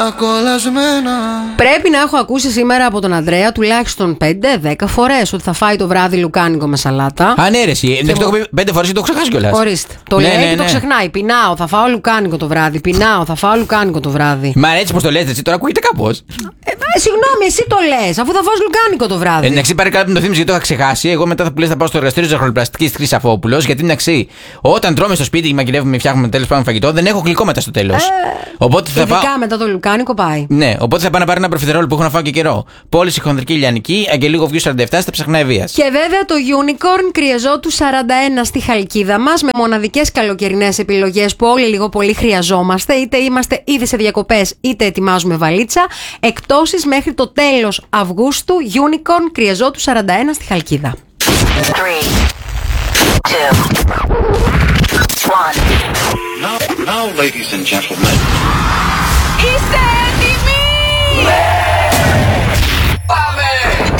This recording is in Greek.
Πρέπει να έχω ακούσει σήμερα από τον Ανδρέα τουλάχιστον 5-10 φορές ότι θα φάει το βράδυ λουκάνικο με σαλάτα. Ανέρεση. Δεν το έχω πει 5 φορές και το έχω ξεχάσει κιόλας. Ορίστε. Το λέει και το ξεχνάει. Πεινάω, θα φάω λουκάνικο το βράδυ. Πεινάω, θα φάω λουκάνικο το βράδυ. Μα έτσι πως το λες, έτσι τώρα ακούγεται κάπως. Συγγνώμη, εσύ το λες, αφού θα φάω λουκάνικο το βράδυ. Εντάξει, πάρε καλά που το θύμιζε γιατί το είχα ξεχάσει. Εγώ μετά που λες θα πάω στο εργαστήριο της ζαχαροπλαστικής Χρυσαφόπουλος. Γιατί εντάξει, όταν τρώμε στο σπίτι και μαγειρεύουμε, φτιάχνουμε τέλος πάντων φαγητό, δεν έχω γλυκό μετά στο τέλος. Οπότε θα ειδικά πάω. μετά το λουκάνικο πάει. Ναι, οπότε θα πάω να πάρω ένα προφιτερόλ που έχω να φάω και καιρό. Πώληση χονδρική Ηλιανική, Αγγελίγο Βιού 47 στα Ψαχνά Ευβοίας. Και βέβαια το Unicorn Κρυεζότου 41 στη Χαλκίδα μας, με μοναδικές καλοκαιρινές επιλογές που όλοι λίγο πολύ χρειαζόμαστε. Είτε είμαστε ήδη σε διακοπές, είτε ετοιμάζουμε βαλίτσα. Εκπτώσεις μέχρι το τέλος Αυγούστου. Unicorn Κρυεζότου 41 στη Χαλκίδα. 3, 2, 1. Now, ladies and gentlemen.